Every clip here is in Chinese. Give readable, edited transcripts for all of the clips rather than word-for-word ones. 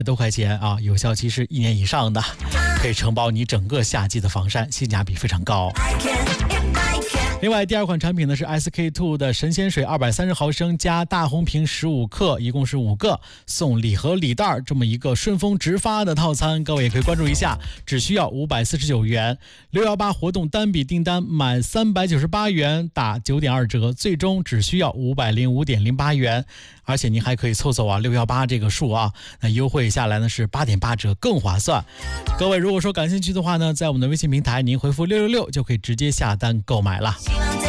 多块钱啊，有效期是1年以上的，可以承包你整个夏季的防晒，性价比非常高。另外，第二款产品呢是 SK-II 的神仙水230毫升加大红瓶15克，一共是5个，送礼盒礼袋这么一个顺丰直发的套餐，各位也可以关注一下，只需要549元。618活动单笔订单满398元打9.2折，最终只需要505.08元。而且您还可以凑凑啊618这个数啊，那优惠下来呢是8.8折，更划算。各位如果说感兴趣的话呢，在我们的微信平台您回复666就可以直接下单购买了。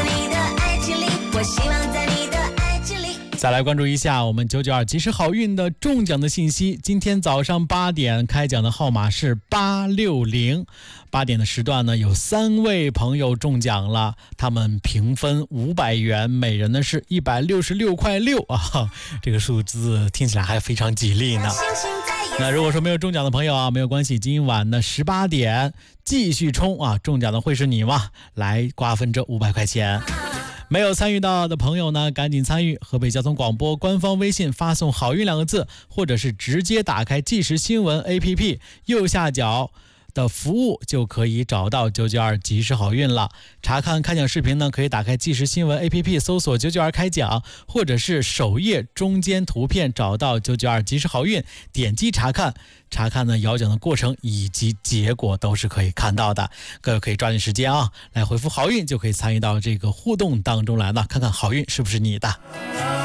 再来关注一下我们992及时好运的中奖的信息。今天早上8点开奖的号码是860，8点的时段呢有3位朋友中奖了，他们平分500元，每人呢是166.6块啊，这个数字听起来还非常吉利呢。那如果说没有中奖的朋友啊，没有关系，今晚的18点继续冲啊，中奖的会是你吗？来瓜分这500块钱。没有参与到的朋友呢，赶紧参与河北交通广播官方微信发送好运2个字，或者是直接打开即时新闻 APP 右下角的服务就可以找到992及时好运了。查看开奖视频呢，可以打开即时新闻 APP 搜索992开奖，或者是首页中间图片找到992及时好运，点击查看。查看呢摇奖的过程以及结果都是可以看到的，各位可以抓紧时间啊，来回复好运就可以参与到这个互动当中来了，看看好运是不是你的。